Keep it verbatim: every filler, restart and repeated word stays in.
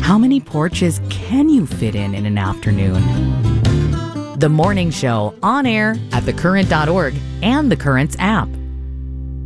How many porches can you fit in in an afternoon? The Morning Show, on air at the current dot org and the Currents app.